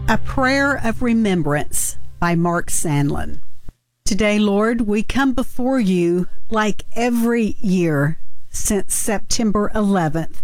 A Prayer of Remembrance by Mark Sandlin. Today, Lord, we come before you like every year since September 11th,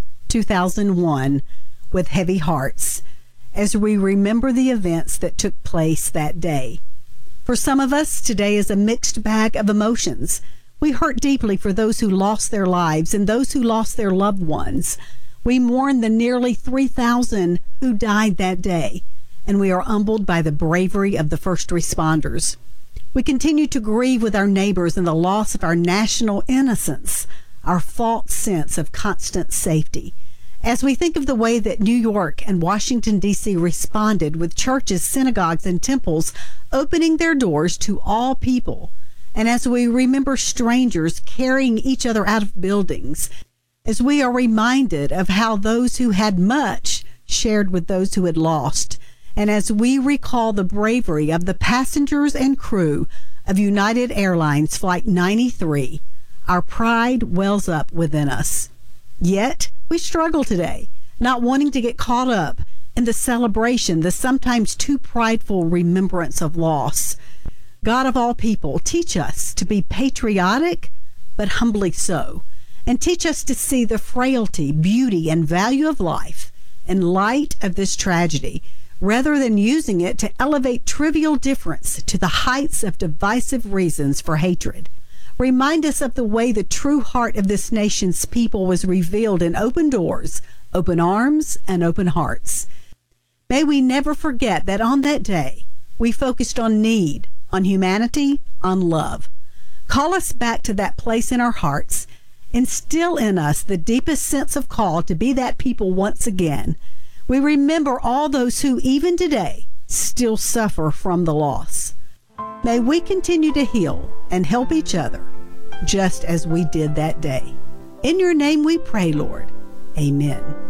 2001, with heavy hearts as we remember the events that took place that day. For some of us, today is a mixed bag of emotions. We hurt deeply for those who lost their lives and those who lost their loved ones. We mourn the nearly 3,000 who died that day, and we are humbled by the bravery of the first responders. We continue to grieve with our neighbors and the loss of our national innocence, our false sense of constant safety. As we think of the way that New York and Washington, D.C. responded with churches, synagogues, and temples opening their doors to all people, and as we remember strangers carrying each other out of buildings, as we are reminded of how those who had much shared with those who had lost, and as we recall the bravery of the passengers and crew of United Airlines Flight 93, our pride wells up within us. Yet, we struggle today, not wanting to get caught up in the celebration, the sometimes too prideful remembrance of loss. God of all people, teach us to be patriotic, but humbly so, and teach us to see the frailty, beauty, and value of life in light of this tragedy, rather than using it to elevate trivial difference to the heights of divisive reasons for hatred. Remind us of the way the true heart of this nation's people was revealed in open doors, open arms, and open hearts. May we never forget that on that day, we focused on need, on humanity, on love. Call us back to that place in our hearts. Instill in us the deepest sense of call to be that people once again. We remember all those who, even today, still suffer from the loss. May we continue to heal and help each other, just as we did that day. In your name we pray, Lord. Amen.